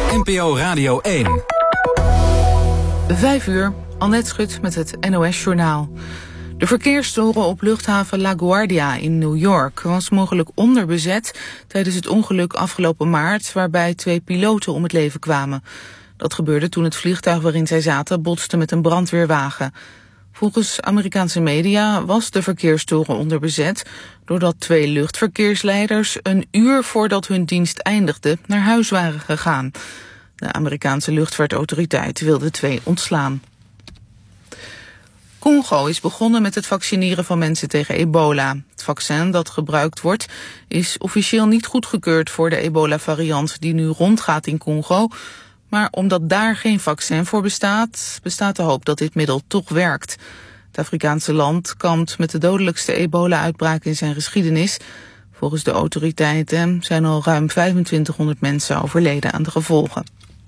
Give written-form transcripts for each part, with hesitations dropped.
NPO Radio 1. 5 uur, Annette Schut met het NOS-journaal. De verkeerstoren op luchthaven LaGuardia in New York was mogelijk onderbezet tijdens het ongeluk afgelopen maart, waarbij 2 piloten om het leven kwamen. Dat gebeurde toen het vliegtuig waarin zij zaten botste met een brandweerwagen. Volgens Amerikaanse media was de verkeerstoren onderbezet doordat 2 luchtverkeersleiders een uur voordat hun dienst eindigde naar huis waren gegaan. De Amerikaanse luchtvaartautoriteit wilde 2 ontslaan. Congo is begonnen met het vaccineren van mensen tegen ebola. Het vaccin dat gebruikt wordt is officieel niet goedgekeurd voor de ebola-variant die nu rondgaat in Congo. Maar omdat daar geen vaccin voor bestaat, bestaat de hoop dat dit middel toch werkt. Het Afrikaanse land kampt met de dodelijkste ebola-uitbraak in zijn geschiedenis. Volgens de autoriteiten zijn al ruim 2500 mensen overleden aan de gevolgen.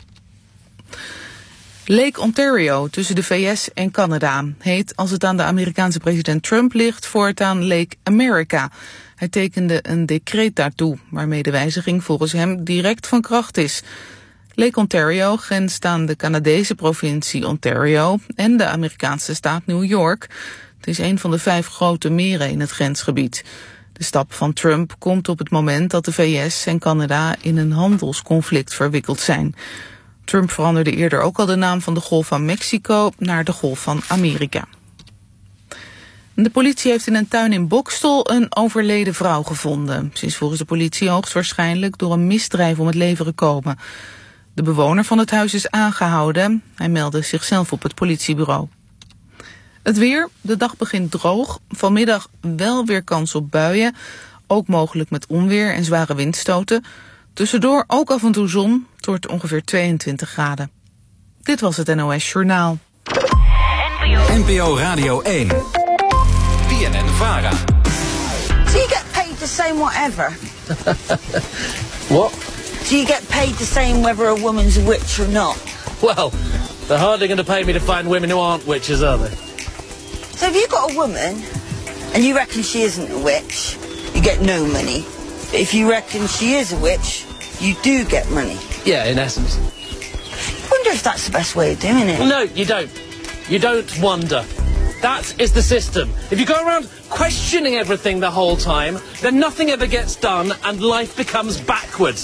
Lake Ontario tussen de VS en Canada heet, als het aan de Amerikaanse president Trump ligt, voortaan Lake America. Hij tekende een decreet daartoe, waarmee de wijziging volgens hem direct van kracht is. Lake Ontario grenst aan de Canadese provincie Ontario en de Amerikaanse staat New York. Het is een van de 5 grote meren in het grensgebied. De stap van Trump komt op het moment dat de VS en Canada in een handelsconflict verwikkeld zijn. Trump veranderde eerder ook al de naam van de Golf van Mexico naar de Golf van Amerika. De politie heeft in een tuin in Boxtel een overleden vrouw gevonden. Ze is volgens de politie hoogstwaarschijnlijk door een misdrijf om het leven gekomen. De bewoner van het huis is aangehouden. Hij meldde zichzelf op het politiebureau. Het weer, de dag begint droog. Vanmiddag wel weer kans op buien. Ook mogelijk met onweer en zware windstoten. Tussendoor ook af en toe zon. Het wordt ongeveer 22 graden. Dit was het NOS Journaal. NPO Radio 1. BNN-VARA. Do you get paid the same whatever? What? Do you get paid the same whether a woman's a witch or not? Well, they're hardly going to pay me to find women who aren't witches, are they? So if you've got a woman and you reckon she isn't a witch, you get no money. But if you reckon she is a witch, you do get money. Yeah, in essence. I wonder if that's the best way of doing it. No, you don't. You don't wonder. That is the system. If you go around questioning everything the whole time, then nothing ever gets done and life becomes backwards.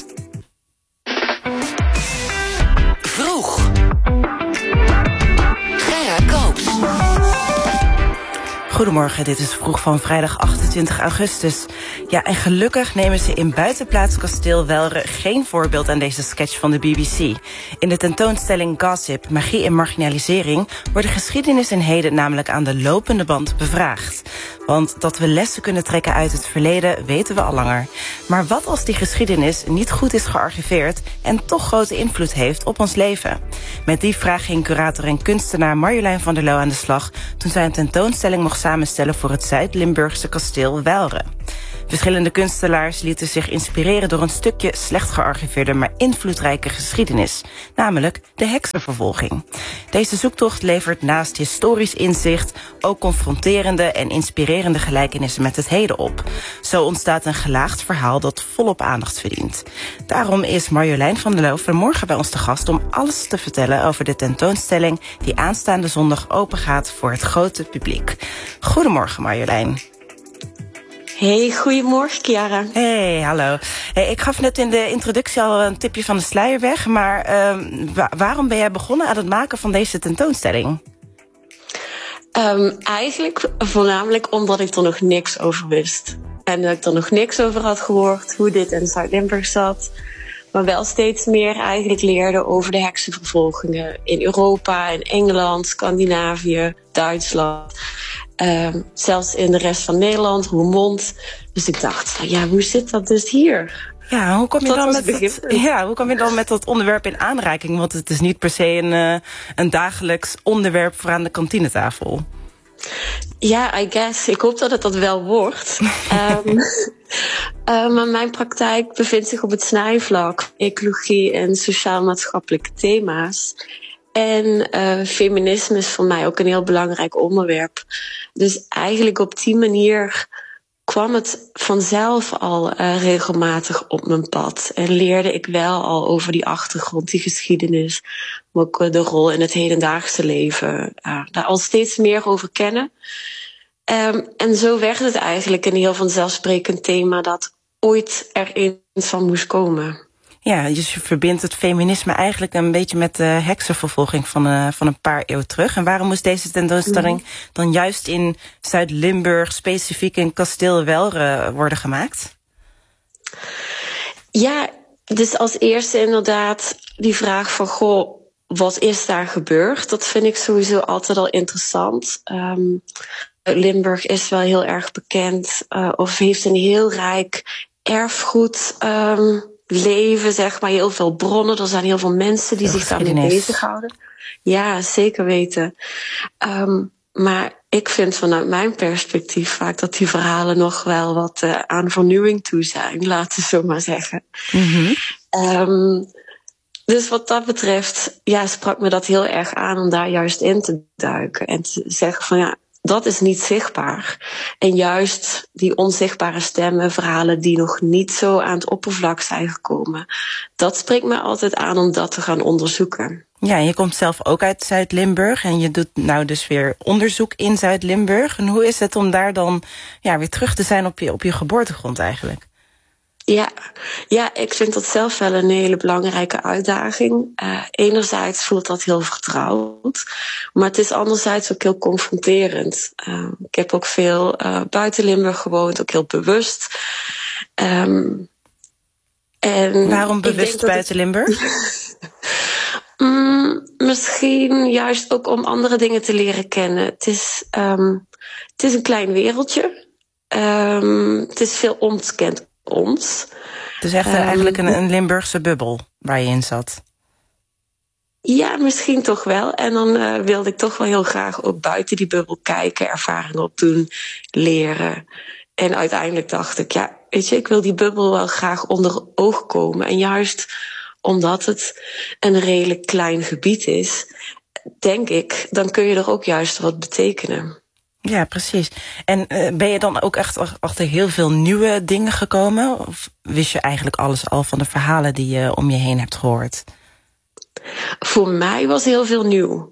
Vroeg. Gerard Koops. Goedemorgen, dit is Vroeg van vrijdag 28 augustus. Ja, en gelukkig nemen ze in buitenplaats Kasteel Welre geen voorbeeld aan deze sketch van de BBC. In de tentoonstelling Gossip, Magie en Marginalisering wordt de geschiedenis en heden namelijk aan de lopende band bevraagd. Want dat we lessen kunnen trekken uit het verleden weten we al langer. Maar wat als die geschiedenis niet goed is gearchiveerd en toch grote invloed heeft op ons leven? Met die vraag ging curator en kunstenaar Marjolein van der Loo aan de slag toen zij een tentoonstelling mocht samenstellen voor het Zuid-Limburgse kasteel Welre. Verschillende kunstenaars lieten zich inspireren door een stukje slecht gearchiveerde maar invloedrijke geschiedenis, namelijk de heksenvervolging. Deze zoektocht levert naast historisch inzicht ook confronterende en inspirerende gelijkenissen met het heden op. Zo ontstaat een gelaagd verhaal dat volop aandacht verdient. Daarom is Marjolein van der Loo vanmorgen bij ons te gast om alles te vertellen over de tentoonstelling die aanstaande zondag open gaat voor het grote publiek. Goedemorgen Marjolein. Hey, goedemorgen, Chiara. Hey, hallo. Hey, ik gaf net in de introductie al een tipje van de sluier weg, maar waarom ben jij begonnen aan het maken van deze tentoonstelling? Eigenlijk voornamelijk omdat ik er nog niks over wist. En dat ik er nog niks over had gehoord, hoe dit in Zuid-Limburg zat. Maar wel steeds meer eigenlijk leerde over de heksenvervolgingen in Europa, in Engeland, Scandinavië, Duitsland. Zelfs in de rest van Nederland, Roermond. Dus ik dacht, van, ja, hoe zit dat dus hier? Ja, hoe kom je dan met dat onderwerp in aanraking? Want het is niet per se een dagelijks onderwerp voor aan de kantinetafel. Ja, I guess. Ik hoop dat het dat wel wordt. Maar mijn praktijk bevindt zich op het snijvlak. Ecologie en sociaal-maatschappelijke thema's. En feminisme is voor mij ook een heel belangrijk onderwerp. Dus eigenlijk op die manier kwam het vanzelf al regelmatig op mijn pad. En leerde ik wel al over die achtergrond, die geschiedenis. Maar ook de rol in het hedendaagse leven. Daar al steeds meer over kennen. En zo werd het eigenlijk een heel vanzelfsprekend thema dat ooit er eens van moest komen. Ja, dus je verbindt het feminisme eigenlijk een beetje met de heksenvervolging van een paar eeuwen terug. En waarom moest deze tentoonstelling dan juist in Zuid-Limburg, specifiek in Kasteel Welre, worden gemaakt? Ja, dus als eerste inderdaad die vraag van, goh, wat is daar gebeurd? Dat vind ik sowieso altijd al interessant. Limburg is wel heel erg bekend, of heeft een heel rijk erfgoed leven, zeg maar, heel veel bronnen. Er zijn heel veel mensen die zich daarmee bezighouden. Ja, zeker weten. Maar ik vind vanuit mijn perspectief vaak dat die verhalen nog wel wat aan vernieuwing toe zijn, laten we zo maar zeggen. Dus wat dat betreft, ja, sprak me dat heel erg aan om daar juist in te duiken en te zeggen van ja, dat is niet zichtbaar. En juist die onzichtbare stemmen, verhalen die nog niet zo aan het oppervlak zijn gekomen, dat spreekt me altijd aan om dat te gaan onderzoeken. Ja, je komt zelf ook uit Zuid-Limburg en je doet nou dus weer onderzoek in Zuid-Limburg. En hoe is het om daar dan weer terug te zijn op je geboortegrond eigenlijk? Ja, ik vind dat zelf wel een hele belangrijke uitdaging. Enerzijds voelt dat heel vertrouwd, maar het is anderzijds ook heel confronterend. Ik heb ook veel buiten Limburg gewoond, ook heel bewust. En waarom bewust buiten Limburg? Misschien juist ook om andere dingen te leren kennen. Het is een klein wereldje. Het is veel ontkend ons. Het is echt eigenlijk een Limburgse bubbel waar je in zat. Ja, misschien toch wel. En dan wilde ik toch wel heel graag ook buiten die bubbel kijken, ervaringen opdoen, leren. En uiteindelijk dacht ik, ja, weet je, ik wil die bubbel wel graag onder oog komen. En juist omdat het een redelijk klein gebied is, denk ik, dan kun je er ook juist wat betekenen. Ja, precies. En ben je dan ook echt achter heel veel nieuwe dingen gekomen? Of wist je eigenlijk alles al van de verhalen die je om je heen hebt gehoord? Voor mij was heel veel nieuw.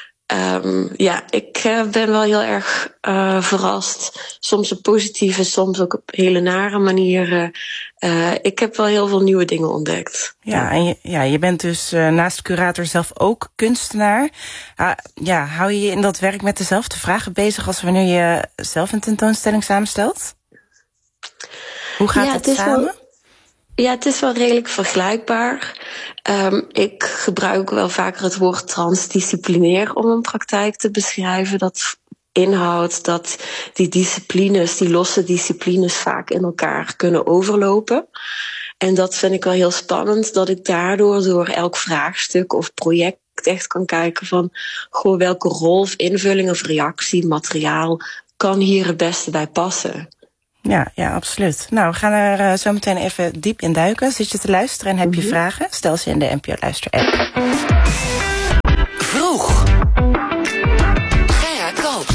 Ik ben wel heel erg verrast. Soms op positieve, soms ook op hele nare manieren. Ik heb wel heel veel nieuwe dingen ontdekt. Ja, en je bent dus naast curator zelf ook kunstenaar. Hou je je in dat werk met dezelfde vragen bezig als wanneer je zelf een tentoonstelling samenstelt? Hoe gaat dat samen? Het is wel redelijk vergelijkbaar. Ik gebruik wel vaker het woord transdisciplinair om een praktijk te beschrijven. Dat inhoudt dat die disciplines, die losse disciplines, vaak in elkaar kunnen overlopen. En dat vind ik wel heel spannend, dat ik daardoor door elk vraagstuk of project echt kan kijken van, goh, welke rol of invulling of reactie, materiaal kan hier het beste bij passen. Ja, absoluut. Nou, we gaan er zo meteen even diep in duiken. Zit je te luisteren en heb je vragen? Stel ze in de NPO Luister app. Vroeg. Gea Koops.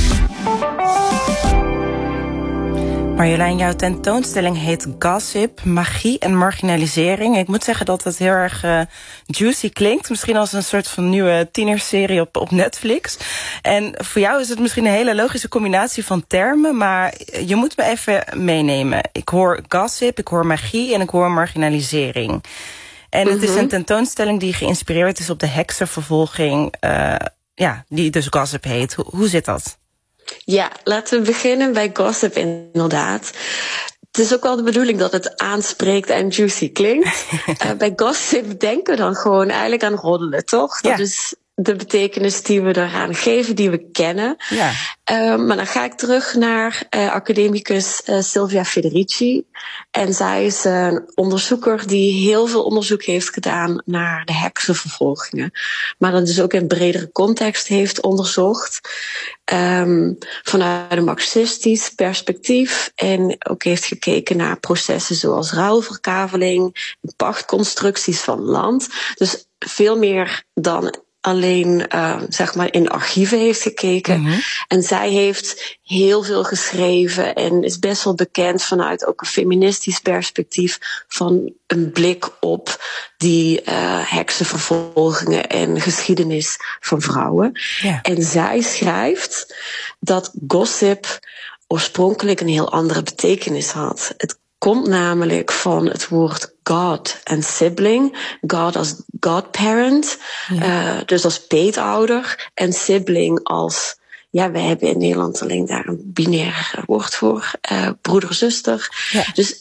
Marjolein, jouw tentoonstelling heet Gossip, magie en marginalisering. Ik moet zeggen dat het heel erg juicy klinkt. Misschien als een soort van nieuwe tienerserie op Netflix. En voor jou is het misschien een hele logische combinatie van termen, maar je moet me even meenemen. Ik hoor gossip, ik hoor magie en ik hoor marginalisering. En het is een tentoonstelling die geïnspireerd is op de heksenvervolging, die dus Gossip heet. Hoe zit dat? Ja, laten we beginnen bij Gossip inderdaad. Het is ook wel de bedoeling dat het aanspreekt en juicy klinkt. Bij Gossip denken we dan gewoon eigenlijk aan roddelen, toch? Dat is de betekenis die we eraan geven, die we kennen. Ja. Maar dan ga ik terug naar academicus Silvia Federici. En zij is een onderzoeker die heel veel onderzoek heeft gedaan naar de heksenvervolgingen. Maar dat dus ook in bredere context heeft onderzocht. Vanuit een marxistisch perspectief. En ook heeft gekeken naar processen zoals ruilverkaveling, pachtconstructies van land. Dus veel meer dan alleen zeg maar in archieven heeft gekeken. Mm-hmm. En zij heeft heel veel geschreven en is best wel bekend vanuit ook een feministisch perspectief van een blik op die heksenvervolgingen en geschiedenis van vrouwen. Ja. En zij schrijft dat gossip oorspronkelijk een heel andere betekenis had. Het komt namelijk van het woord God en sibling. God als godparent, dus als peetouder. En sibling als, ja, we hebben in Nederland alleen daar een binair woord voor. Broeder, zuster. Ja. Dus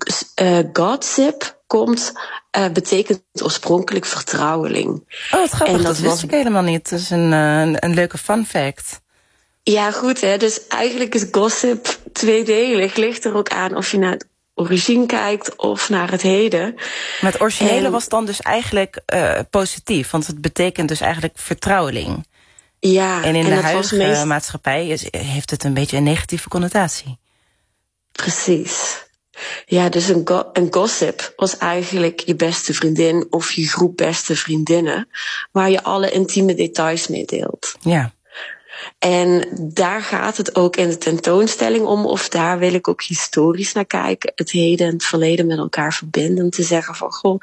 gossip betekent oorspronkelijk vertrouweling. Oh, wat grappig, dat wist ik helemaal niet. Dat is een leuke fun fact. Ja, goed hè. Dus eigenlijk is gossip tweedelig. Ligt er ook aan of je naar het origine kijkt of naar het heden. Maar het originele was dan dus eigenlijk positief. Want het betekent dus eigenlijk vertrouweling. Ja. En in de huidige maatschappij heeft het een beetje een negatieve connotatie. Precies. Ja, dus een gossip was eigenlijk je beste vriendin of je groep beste vriendinnen, waar je alle intieme details mee deelt. Ja. En daar gaat het ook in de tentoonstelling om, of daar wil ik ook historisch naar kijken, het heden en het verleden met elkaar verbinden, te zeggen van, goh,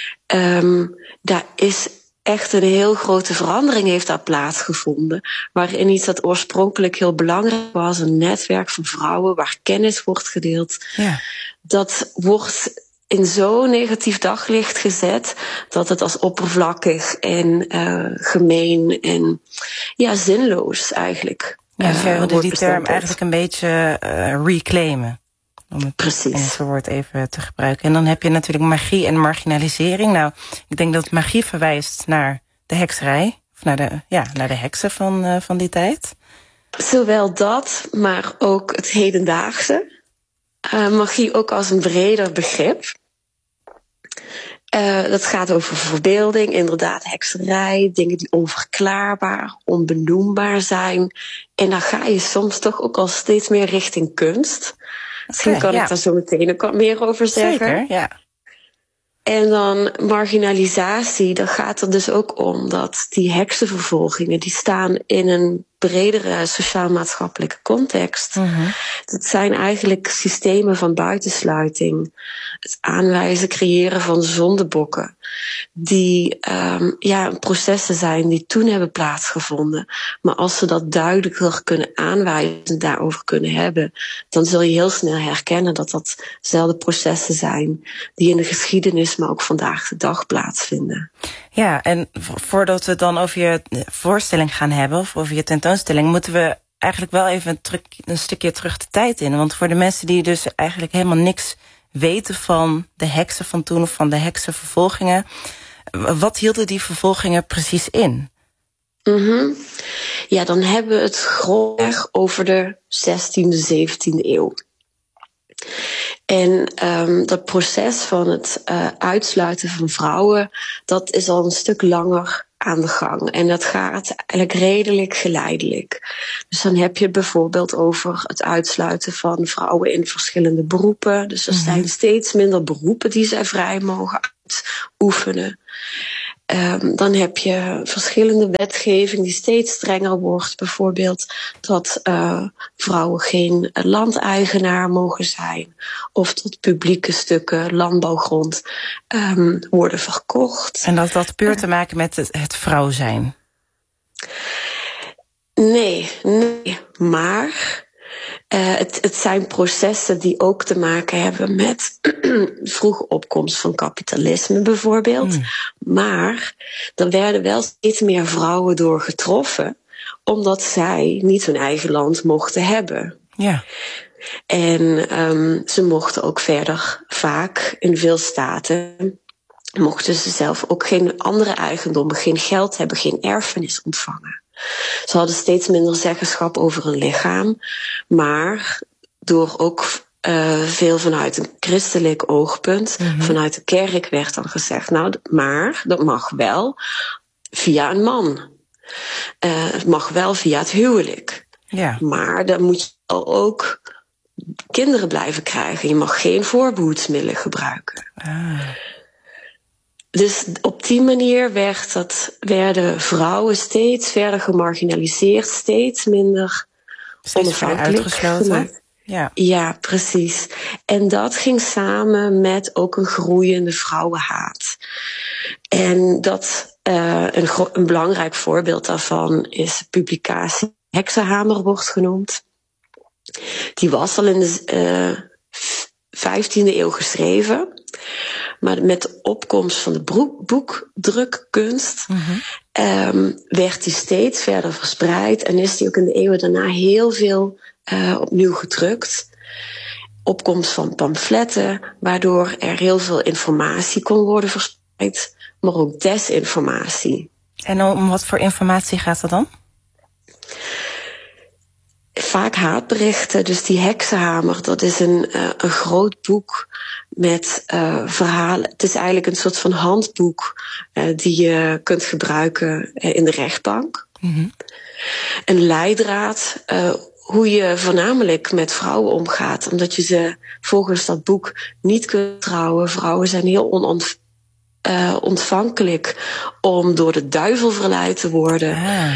daar is echt een heel grote verandering heeft daar plaatsgevonden, waarin iets dat oorspronkelijk heel belangrijk was, een netwerk van vrouwen, waar kennis wordt gedeeld, dat wordt in zo'n negatief daglicht gezet, dat het als oppervlakkig en gemeen en zinloos eigenlijk dus jij wilde die term eigenlijk een beetje reclaimen. Om het Precies. Engelse woord even te gebruiken. En dan heb je natuurlijk magie en marginalisering. Nou, ik denk dat magie verwijst naar de hekserij. Of naar de heksen van die tijd. Zowel dat, maar ook het hedendaagse. Magie ook als een breder begrip. Dat gaat over verbeelding, inderdaad hekserij, dingen die onverklaarbaar, onbenoembaar zijn. En dan ga je soms toch ook al steeds meer richting kunst. Misschien kan ik daar zo meteen ook wat meer over zeggen. Zeker, ja. En dan marginalisatie, dat gaat er dus ook om dat die heksenvervolgingen, die staan in een bredere sociaal-maatschappelijke context. Mm-hmm. Dat zijn eigenlijk systemen van buitensluiting. Het aanwijzen, creëren van zondebokken. Die processen zijn die toen hebben plaatsgevonden. Maar als ze dat duidelijker kunnen aanwijzen, daarover kunnen hebben, dan zul je heel snel herkennen dat dat dezelfde processen zijn die in de geschiedenis, maar ook vandaag de dag plaatsvinden. Ja, en voordat we het dan over je voorstelling gaan hebben, of over je tentoonstelling, moeten we eigenlijk wel even een stukje terug de tijd in. Want voor de mensen die dus eigenlijk helemaal niks weten van de heksen van toen of van de heksenvervolgingen, wat hielden die vervolgingen precies in? Mm-hmm. Ja, dan hebben we het grofweg over de 16e, 17e eeuw. En dat proces van het uitsluiten van vrouwen, dat is al een stuk langer aan de gang. En dat gaat eigenlijk redelijk geleidelijk. Dus dan heb je het bijvoorbeeld over het uitsluiten van vrouwen in verschillende beroepen. Dus er zijn steeds minder beroepen die zij vrij mogen uitoefenen. Dan heb je verschillende wetgeving die steeds strenger wordt. Bijvoorbeeld dat vrouwen geen landeigenaar mogen zijn. Of dat publieke stukken landbouwgrond worden verkocht. En dat had puur te maken met het vrouw zijn? Nee, maar het zijn processen die ook te maken hebben met vroege opkomst van kapitalisme bijvoorbeeld. Maar er werden wel steeds meer vrouwen door getroffen, omdat zij niet hun eigen land mochten hebben. Ja. En ze mochten ook verder vaak in veel staten, mochten ze zelf ook geen andere eigendommen, geen geld hebben, geen erfenis ontvangen. Ze hadden steeds minder zeggenschap over hun lichaam, maar door ook veel vanuit een christelijk oogpunt, vanuit de kerk werd dan gezegd, nou, maar dat mag wel via een man. Het mag wel via het huwelijk. Ja. Maar dan moet je ook kinderen blijven krijgen. Je mag geen voorbehoedsmiddelen gebruiken. Dus op die manier werden vrouwen steeds verder gemarginaliseerd, steeds minder onafhankelijk uitgesloten. Ja, precies. En dat ging samen met ook een groeiende vrouwenhaat. En dat een belangrijk voorbeeld daarvan is de publicatie Heksenhamer wordt genoemd. Die was al in de 15e eeuw geschreven. Maar met de opkomst van de boekdrukkunst werd die steeds verder verspreid. En is die ook in de eeuwen daarna heel veel opnieuw gedrukt. Opkomst van pamfletten, waardoor er heel veel informatie kon worden verspreid. Maar ook desinformatie. En om wat voor informatie gaat het dan? Vaak haatberichten. Dus die Heksenhamer, dat is een groot boek met verhalen. Het is eigenlijk een soort van handboek die je kunt gebruiken in de rechtbank. Mm-hmm. Een leidraad, hoe je voornamelijk met vrouwen omgaat. Omdat je ze volgens dat boek niet kunt trouwen. Vrouwen zijn heel ontvankelijk om door de duivel verleid te worden.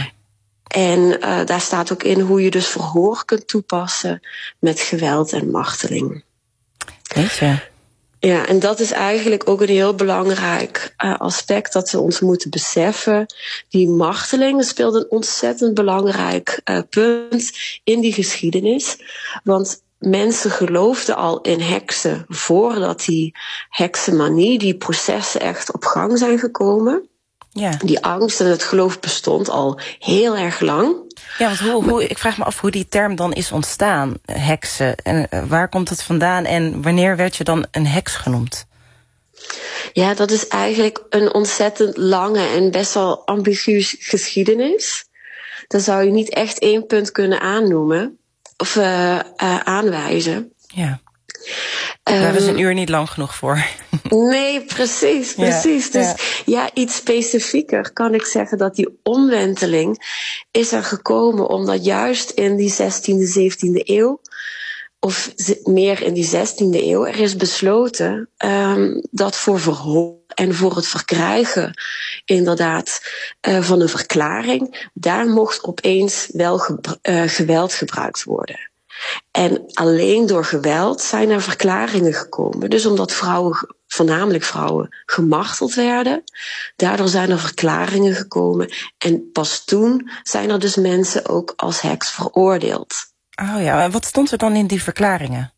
En daar staat ook in hoe je dus verhoor kunt toepassen met geweld en marteling. Weet je? Ja, en dat is eigenlijk ook een heel belangrijk aspect dat we ons moeten beseffen. Die marteling speelt een ontzettend belangrijk punt in die geschiedenis. Want mensen geloofden al in heksen voordat die heksenmanie, die processen echt op gang zijn gekomen. Ja. Die angst en het geloof bestond al heel erg lang. Ja, want ik vraag me af hoe die term dan is ontstaan, heksen. En waar komt het vandaan en wanneer werd je dan een heks genoemd? Ja, dat is eigenlijk een ontzettend lange en best wel ambiguus geschiedenis. Daar zou je niet echt één punt kunnen aannoemen of aanwijzen. Ja. Daar is een uur niet lang genoeg voor. Nee, precies. Ja, dus iets specifieker kan ik zeggen dat die omwenteling is er gekomen omdat juist in die 16e, 17e eeuw, of meer in die 16e eeuw, er is besloten dat voor verhoor en voor het verkrijgen inderdaad van een verklaring, daar mocht opeens wel geweld gebruikt worden. En alleen door geweld zijn er verklaringen gekomen. Dus omdat voornamelijk vrouwen, gemarteld werden. Daardoor zijn er verklaringen gekomen. En pas toen zijn er dus mensen ook als heks veroordeeld. Oh ja, en wat stond er dan in die verklaringen?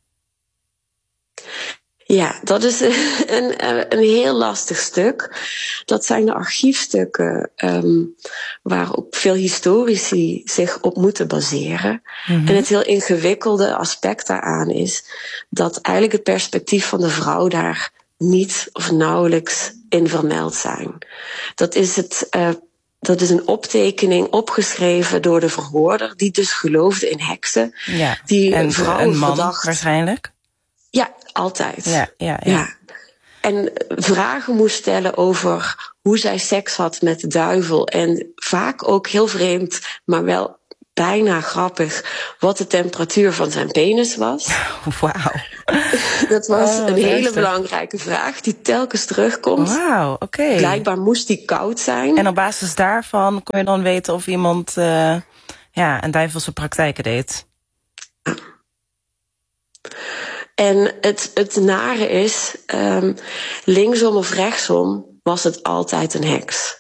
Ja, dat is een heel lastig stuk. Dat zijn de archiefstukken waar ook veel historici zich op moeten baseren. Mm-hmm. En het heel ingewikkelde aspect daaraan is dat eigenlijk het perspectief van de vrouw daar niet of nauwelijks in vermeld zijn. Dat is een optekening opgeschreven door de verhoorder die dus geloofde in heksen. Ja, die en vrouwen een man verdacht. Waarschijnlijk? Ja, altijd. Ja. En vragen moest stellen over hoe zij seks had met de duivel. En vaak ook heel vreemd, maar wel bijna grappig, wat de temperatuur van zijn penis was. Wauw. Dat was een hele belangrijke vraag die telkens terugkomt. Wauw, oké. Blijkbaar moest die koud zijn. En op basis daarvan kon je dan weten of iemand een duivelse praktijken deed. En het nare is, linksom of rechtsom was het altijd een heks.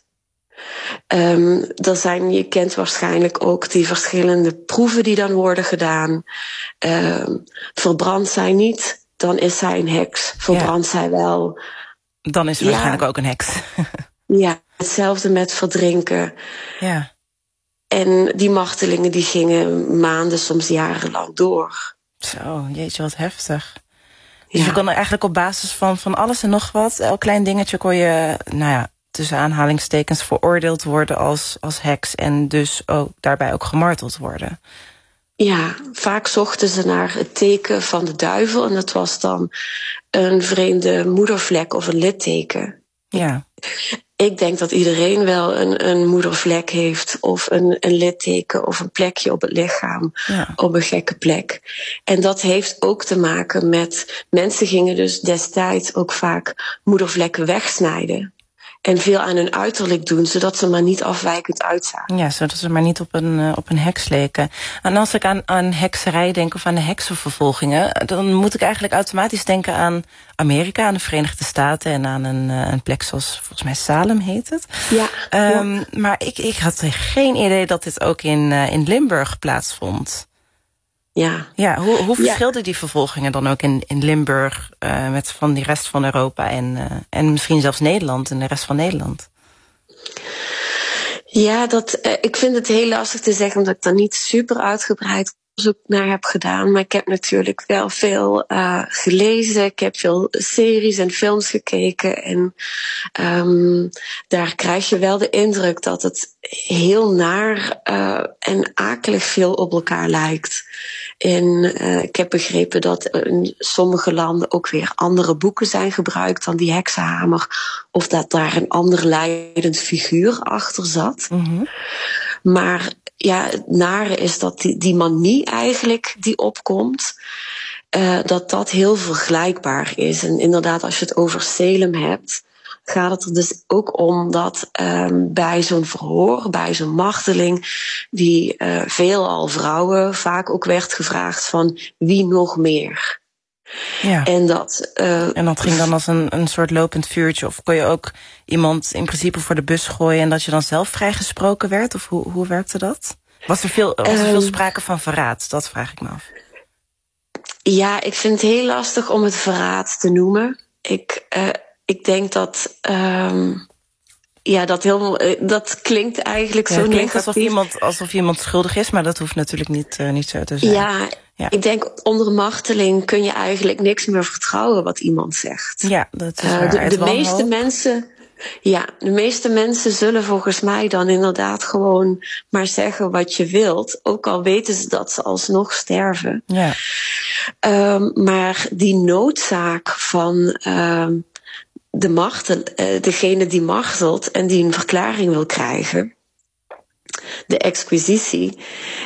Je kent waarschijnlijk ook die verschillende proeven die dan worden gedaan. Verbrandt zij niet, dan is zij een heks. Verbrandt zij wel, dan is ze waarschijnlijk ook een heks. Ja, hetzelfde met verdrinken. Ja. En die martelingen die gingen maanden, soms jarenlang door. Zo, jeetje, wat heftig. Dus je kon er eigenlijk op basis van alles en nog wat, elk klein dingetje kon je, tussen aanhalingstekens veroordeeld worden als heks en dus ook daarbij ook gemarteld worden. Ja, vaak zochten ze naar het teken van de duivel en dat was dan een vreemde moedervlek of een litteken. Ja. ik denk dat iedereen wel een moedervlek heeft, of een litteken, of een plekje op het lichaam, op een gekke plek. En dat heeft ook te maken met, mensen gingen dus destijds ook vaak moedervlekken wegsnijden. En veel aan hun uiterlijk doen, zodat ze maar niet afwijkend uitzagen. Ja, zodat ze maar niet op een heks leken. En als ik aan hekserij denk, of aan de heksenvervolgingen, dan moet ik eigenlijk automatisch denken aan Amerika, aan de Verenigde Staten en aan een plek zoals volgens mij Salem heet het. Ja. Maar ik had geen idee dat dit ook in Limburg plaatsvond. Ja, hoe verschilden die vervolgingen dan ook in Limburg met van die rest van Europa en misschien zelfs Nederland en de rest van Nederland? Ja, ik vind het heel lastig te zeggen, omdat ik daar niet super uitgebreid onderzoek naar heb gedaan. Maar ik heb natuurlijk wel veel gelezen. Ik heb veel series en films gekeken. En daar krijg je wel de indruk dat het heel naar en akelig veel op elkaar lijkt. En ik heb begrepen dat in sommige landen ook weer andere boeken zijn gebruikt dan die heksenhamer. Of dat daar een ander leidend figuur achter zat. Mm-hmm. Maar ja, het nare is dat die manie eigenlijk die opkomt, dat heel vergelijkbaar is. En inderdaad, als je het over Salem hebt, gaat het er dus ook om dat bij zo'n verhoor, bij zo'n marteling, die veelal vrouwen vaak ook werd gevraagd van wie nog meer. Ja. En dat ging dan als een soort lopend vuurtje? Of kon je ook iemand in principe voor de bus gooien en dat je dan zelf vrijgesproken werd? Of hoe werkte dat? Was er veel sprake van verraad? Dat vraag ik me af. Ja, ik vind het heel lastig om het verraad te noemen. Ik denk dat dat klinkt eigenlijk zo klinkt negatief. Alsof iemand schuldig is, maar dat hoeft natuurlijk niet zo te zijn. Ja, ik denk onder marteling kun je eigenlijk niks meer vertrouwen wat iemand zegt. Ja, dat is waar. De meeste mensen zullen volgens mij dan inderdaad gewoon maar zeggen wat je wilt, ook al weten ze dat ze alsnog sterven. Ja. Maar die noodzaak van degene die martelt en die een verklaring wil krijgen, de exquisitie,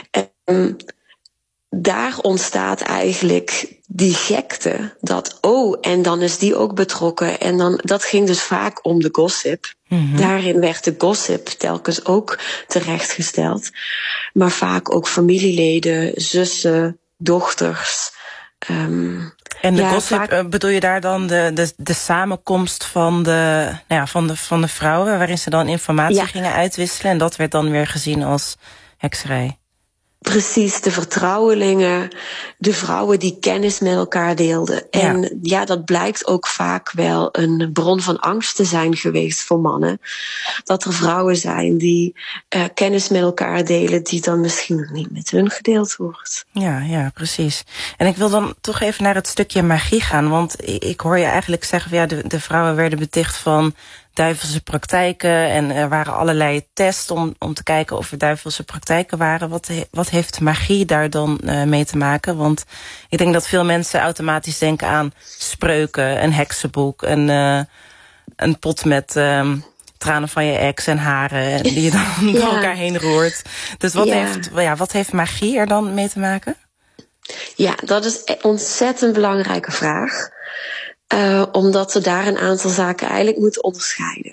daar ontstaat eigenlijk die gekte, en dan is die ook betrokken. En dan, dat ging dus vaak om de gossip. Mm-hmm. Daarin werd de gossip telkens ook terechtgesteld. Maar vaak ook familieleden, zussen, dochters. En de gossip, bedoel je daar dan de samenkomst van de vrouwen, waarin ze dan informatie gingen uitwisselen, en dat werd dan weer gezien als hekserij? Precies, de vertrouwelingen, de vrouwen die kennis met elkaar deelden. Ja. En dat blijkt ook vaak wel een bron van angst te zijn geweest voor mannen. Dat er vrouwen zijn die kennis met elkaar delen die dan misschien nog niet met hun gedeeld wordt. Ja, precies. En ik wil dan toch even naar het stukje magie gaan, want ik hoor je eigenlijk zeggen, de vrouwen werden beticht van duivelse praktijken en er waren allerlei tests om te kijken of er duivelse praktijken waren. Wat heeft magie daar dan mee te maken? Want ik denk dat veel mensen automatisch denken aan spreuken, een heksenboek, een pot met tranen van je ex en haren die je dan door elkaar heen roert. Dus wat heeft magie er dan mee te maken? Ja, dat is een ontzettend belangrijke vraag. Omdat we daar een aantal zaken eigenlijk moeten onderscheiden.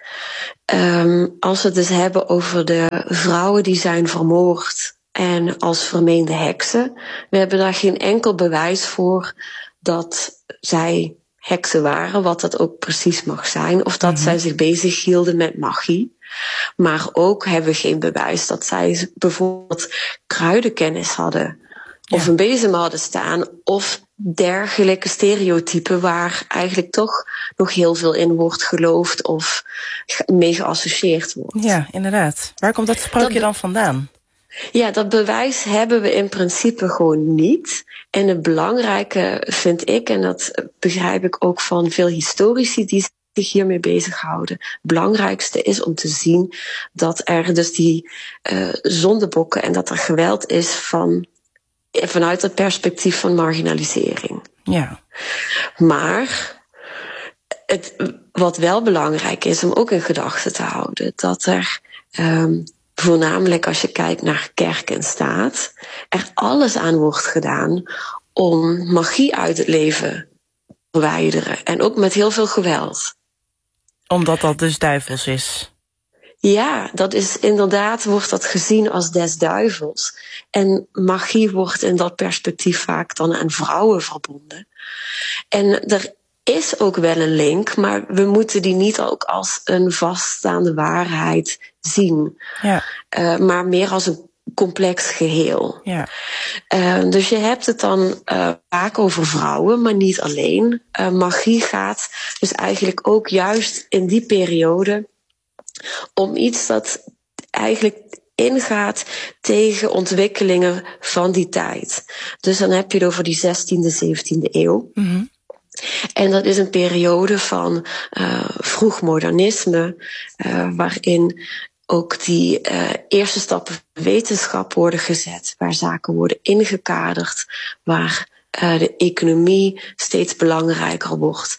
Als we het dus hebben over de vrouwen die zijn vermoord en als vermeende heksen, we hebben daar geen enkel bewijs voor dat zij heksen waren, wat dat ook precies mag zijn, of dat zij zich bezig hielden met magie. Maar ook hebben we geen bewijs dat zij bijvoorbeeld kruidenkennis hadden, of een bezem hadden staan, of dergelijke stereotypen waar eigenlijk toch nog heel veel in wordt geloofd of mee geassocieerd wordt. Ja, inderdaad. Waar komt dat sprookje dan vandaan? Ja, dat bewijs hebben we in principe gewoon niet. En het belangrijke vind ik, en dat begrijp ik ook van veel historici die zich hiermee bezighouden, het belangrijkste is om te zien dat er dus die zondebokken en dat er geweld is vanuit het perspectief van marginalisering. Ja. Maar wat wel belangrijk is om ook in gedachten te houden, dat er voornamelijk als je kijkt naar kerk en staat, er alles aan wordt gedaan om magie uit het leven te verwijderen. En ook met heel veel geweld. Omdat dat dus duivels is. Ja, dat is inderdaad, wordt dat gezien als des duivels. En magie wordt in dat perspectief vaak dan aan vrouwen verbonden. En er is ook wel een link, maar we moeten die niet ook als een vaststaande waarheid zien. Ja. Maar meer als een complex geheel. Ja. Dus je hebt het dan vaak over vrouwen, maar niet alleen. Magie gaat dus eigenlijk ook juist in die periode om iets dat eigenlijk ingaat tegen ontwikkelingen van die tijd. Dus dan heb je het over die 16e, 17e eeuw. Mm-hmm. En dat is een periode van vroegmodernisme, waarin ook die eerste stappen van wetenschap worden gezet, waar zaken worden ingekaderd, waar de economie steeds belangrijker wordt,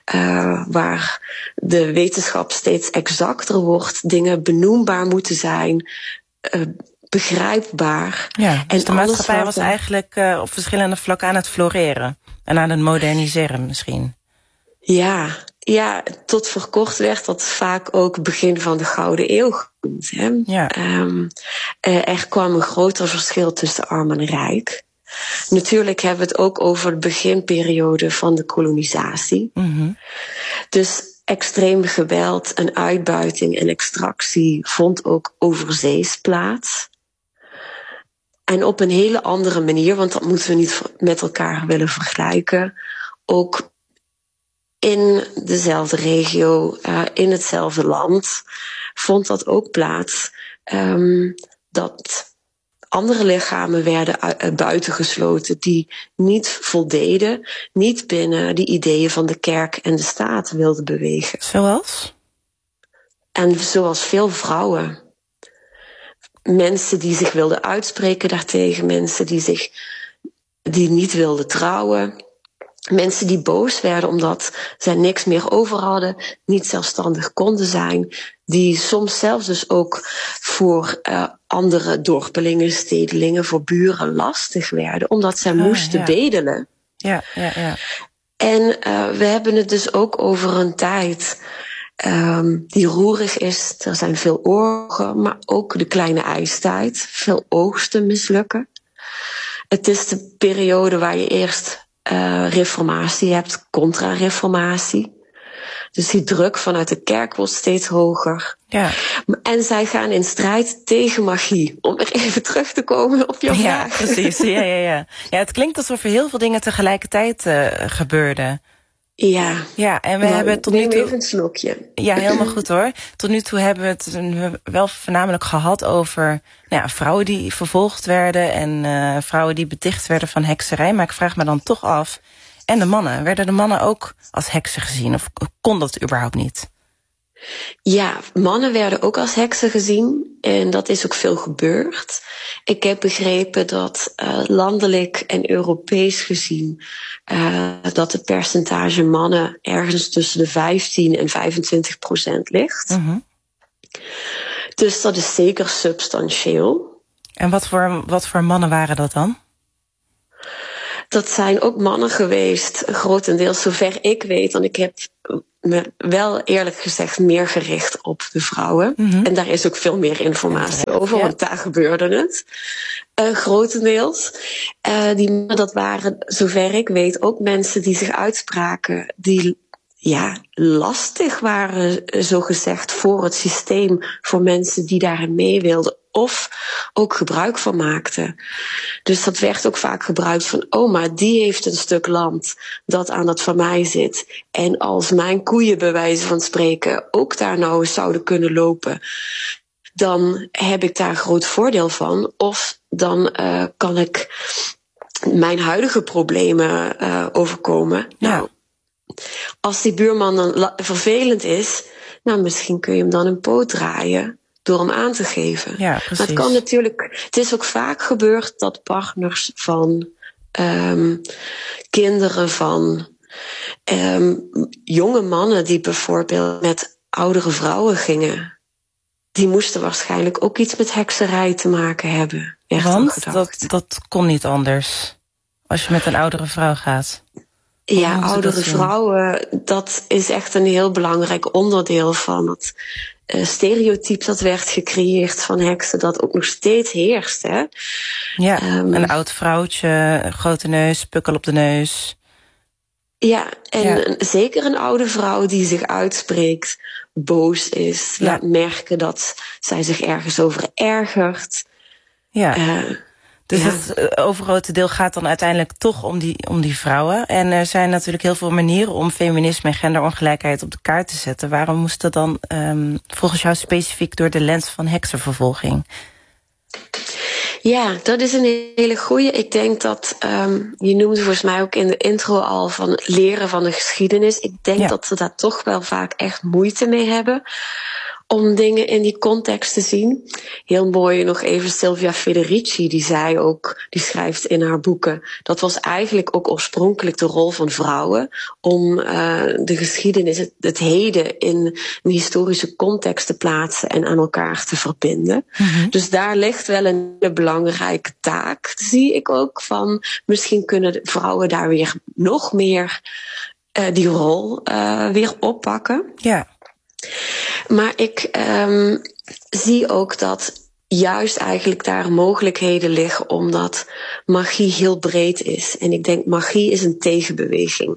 waar de wetenschap steeds exacter wordt, dingen benoembaar moeten zijn, begrijpbaar. Ja, dus de maatschappij was eigenlijk op verschillende vlakken aan het floreren en aan het moderniseren misschien. Ja, tot voor kort werd dat vaak ook begin van de Gouden Eeuw genoemd. Hè? Ja. Er kwam een groter verschil tussen arm en rijk. Natuurlijk hebben we het ook over de beginperiode van de kolonisatie. Mm-hmm. Dus extreem geweld en uitbuiting en extractie vond ook overzees plaats. En op een hele andere manier, want dat moeten we niet met elkaar willen vergelijken. Ook in dezelfde regio, in hetzelfde land, vond dat ook plaats. Dat andere lichamen werden buitengesloten die niet voldeden, niet binnen die ideeën van de kerk en de staat wilden bewegen. Zoals? En zoals veel vrouwen. Mensen die zich wilden uitspreken daartegen, mensen die niet wilden trouwen. Mensen die boos werden omdat zij niks meer over hadden, niet zelfstandig konden zijn. Die soms zelfs dus ook voor andere dorpelingen, stedelingen, voor buren lastig werden. Omdat zij moesten bedelen. Ja. En we hebben het dus ook over een tijd die roerig is. Er zijn veel oorlogen, maar ook de kleine ijstijd. Veel oogsten mislukken. Het is de periode waar je eerst reformatie hebt, contra-reformatie. Dus die druk vanuit de kerk wordt steeds hoger. Ja. En zij gaan in strijd tegen magie. Om er even terug te komen op jouw vraag. Ja, precies. Ja, het klinkt alsof er heel veel dingen tegelijkertijd gebeurden. Ja, en we hebben tot nu toe even een slokje. Ja, helemaal goed hoor. Tot nu toe hebben we het wel voornamelijk gehad over vrouwen die vervolgd werden en vrouwen die beticht werden van hekserij. Maar ik vraag me dan toch af, en de mannen, werden de mannen ook als heksen gezien of kon dat überhaupt niet? Ja, mannen werden ook als heksen gezien en dat is ook veel gebeurd. Ik heb begrepen dat landelijk en Europees gezien dat het percentage mannen ergens tussen de 15 en 25% ligt. Mm-hmm. Dus dat is zeker substantieel. En wat voor mannen waren dat dan? Dat zijn ook mannen geweest, grotendeels zover ik weet. Want ik heb me wel eerlijk gezegd meer gericht op de vrouwen. Mm-hmm. En daar is ook veel meer informatie over, want daar gebeurde het. Grotendeels. Die mannen, dat waren, zover ik weet, ook mensen die zich uitspraken, die lastig waren, zogezegd, voor het systeem, voor mensen die daarin mee wilden. Of ook gebruik van maakten. Dus dat werd ook vaak gebruikt van, maar die heeft een stuk land dat aan dat van mij zit. En als mijn koeien bij wijze van spreken ook daar nou zouden kunnen lopen, dan heb ik daar groot voordeel van. Of dan kan ik mijn huidige problemen overkomen. Ja. Nou, als die buurman dan vervelend is, misschien kun je hem dan een poot draaien door hem aan te geven. Ja, precies. Maar het kan natuurlijk, het is ook vaak gebeurd dat partners van kinderen van Jonge mannen die bijvoorbeeld met oudere vrouwen gingen, die moesten waarschijnlijk ook iets met hekserij te maken hebben. Want dat kon niet anders als je met een oudere vrouw gaat. Ja, oudere vrouwen, dat is echt een heel belangrijk onderdeel van het stereotype dat werd gecreëerd van heksen, dat ook nog steeds heerst. Hè? Ja, een oud vrouwtje, grote neus, pukkel op de neus. Ja, en zeker een oude vrouw die zich uitspreekt, boos is, laat merken dat zij zich ergens over ergert. Ja. Dus het overgrote deel gaat dan uiteindelijk toch om die vrouwen. En er zijn natuurlijk heel veel manieren om feminisme en genderongelijkheid op de kaart te zetten. Waarom moest dat dan volgens jou specifiek door de lens van heksenvervolging? Ja, dat is een hele goeie. Ik denk dat, je noemde volgens mij ook in de intro al van leren van de geschiedenis. Ik denk dat ze daar toch wel vaak echt moeite mee hebben om dingen in die context te zien. Heel mooi nog even Silvia Federici, die schrijft in haar boeken, dat was eigenlijk ook oorspronkelijk de rol van vrouwen om de geschiedenis, het heden in een historische context te plaatsen en aan elkaar te verbinden. Mm-hmm. Dus daar ligt wel een hele belangrijke taak, zie ik ook, van misschien kunnen de vrouwen daar weer nog meer die rol weer oppakken. Ja. Maar ik zie ook dat juist eigenlijk daar mogelijkheden liggen, omdat magie heel breed is. En ik denk magie is een tegenbeweging.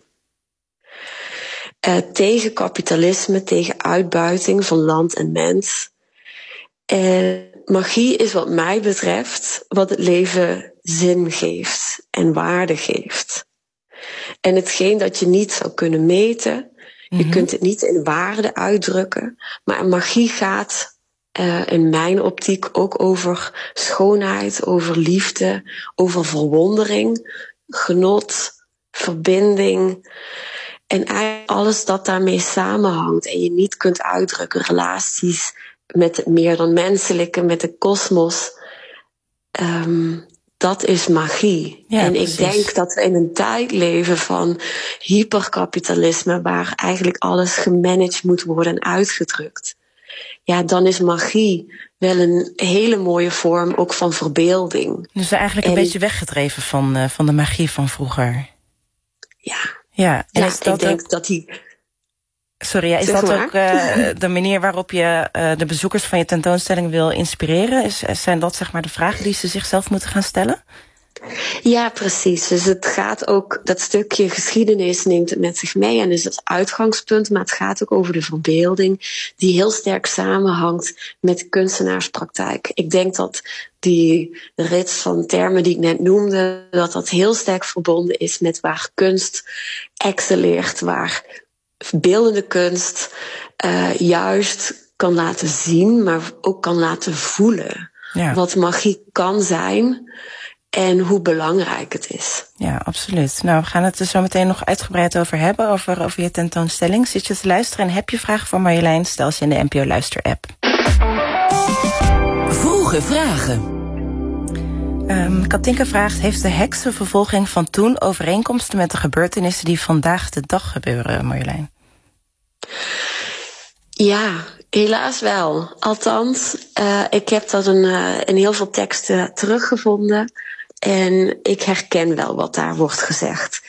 Tegen kapitalisme, tegen uitbuiting van land en mens. En magie is wat mij betreft wat het leven zin geeft en waarde geeft. En hetgeen dat je niet zou kunnen meten, je kunt het niet in waarde uitdrukken, maar magie gaat in mijn optiek ook over schoonheid, over liefde, over verwondering, genot, verbinding en eigenlijk alles dat daarmee samenhangt en je niet kunt uitdrukken. Relaties met het meer dan menselijke, met de kosmos. Dat is magie. Ja, en precies. Ik denk dat we in een tijd leven van hyperkapitalisme, waar eigenlijk alles gemanaged moet worden en uitgedrukt. Ja, dan is magie wel een hele mooie vorm ook van verbeelding. Dus eigenlijk een beetje weggedreven van de magie van vroeger. Ja, en is dat ik denk ook dat die... Sorry, is dat ook de manier waarop je de bezoekers van je tentoonstelling wil inspireren? Zijn dat zeg maar de vragen die ze zichzelf moeten gaan stellen? Ja, precies. Dus het gaat ook, dat stukje geschiedenis neemt het met zich mee en is het uitgangspunt, maar het gaat ook over de verbeelding die heel sterk samenhangt met de kunstenaarspraktijk. Ik denk dat die rits van termen die ik net noemde, dat heel sterk verbonden is met waar kunst excelleert, waar beeldende kunst juist kan laten zien, maar ook kan laten voelen wat magie kan zijn en hoe belangrijk het is. Ja, absoluut. Nou, we gaan het er zo meteen nog uitgebreid over hebben, over je tentoonstelling. Zit je te luisteren en heb je vragen voor Marjolein? Stel ze in de NPO Luister-app. Vroege vragen. Katinka vraagt, heeft de heksenvervolging van toen overeenkomsten met de gebeurtenissen die vandaag de dag gebeuren, Marjolein? Ja, helaas wel. Althans, ik heb dat in heel veel teksten teruggevonden en ik herken wel wat daar wordt gezegd.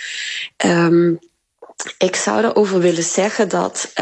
Ik zou erover willen zeggen dat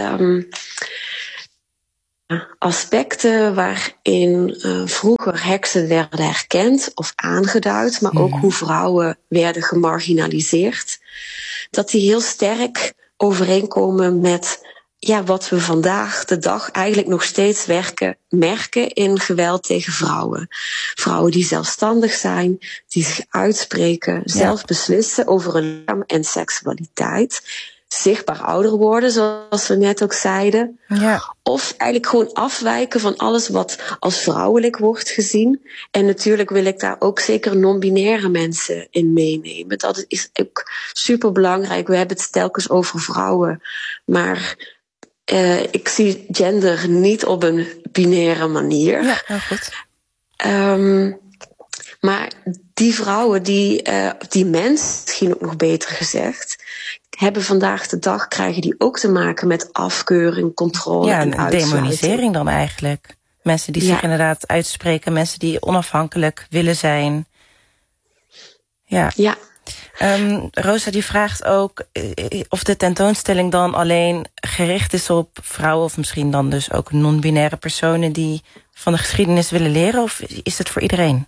aspecten waarin vroeger heksen werden herkend of aangeduid, maar ook hoe vrouwen werden gemarginaliseerd, dat die heel sterk overeenkomen met wat we vandaag de dag eigenlijk nog steeds merken in geweld tegen vrouwen. Vrouwen die zelfstandig zijn, die zich uitspreken, zelf beslissen over hun lichaam en seksualiteit, zichtbaar ouder worden, zoals we net ook zeiden. Ja. Of eigenlijk gewoon afwijken van alles wat als vrouwelijk wordt gezien. En natuurlijk wil ik daar ook zeker non-binaire mensen in meenemen. Dat is ook superbelangrijk. We hebben het telkens over vrouwen, maar ik zie gender niet op een binaire manier. Ja, heel goed. Maar die vrouwen, die mens, misschien ook nog beter gezegd, hebben vandaag de dag, krijgen die ook te maken met afkeuring, controle en uitsluiting. Demonisering dan eigenlijk. Mensen die zich inderdaad uitspreken, mensen die onafhankelijk willen zijn. Ja. Rosa die vraagt ook of de tentoonstelling dan alleen gericht is op vrouwen, of misschien dan dus ook non-binaire personen die van de geschiedenis willen leren, of is het voor iedereen?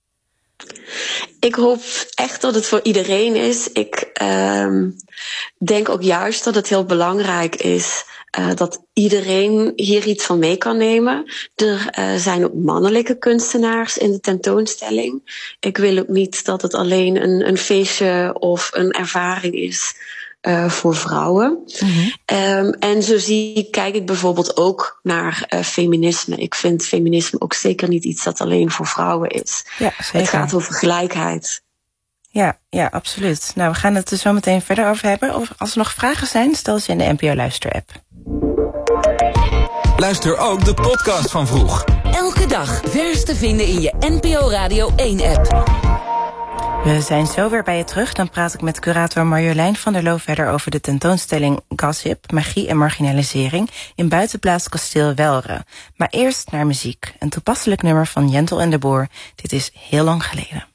Ik hoop echt dat het voor iedereen is. Ik denk ook juist dat het heel belangrijk is dat iedereen hier iets van mee kan nemen. Er zijn ook mannelijke kunstenaars in de tentoonstelling. Ik wil ook niet dat het alleen een feestje of een ervaring is voor vrouwen. En zo kijk ik bijvoorbeeld ook naar feminisme. Ik vind feminisme ook zeker niet iets dat alleen voor vrouwen is. Ja, zeker. Het gaat over gelijkheid. Ja, absoluut. Nou, we gaan het er zo meteen verder over hebben. Of als er nog vragen zijn, stel ze in de NPO Luister-app. Luister ook de podcast van Vroeg. Elke dag vers te vinden in je NPO Radio 1-app. We zijn zo weer bij je terug. Dan praat ik met curator Marjolein van der Loo verder over de tentoonstelling Gossip, magie en marginalisering in buitenplaats Kasteel Welre. Maar eerst naar muziek. Een toepasselijk nummer van Jentel en de Boer. Dit is Heel Lang Geleden.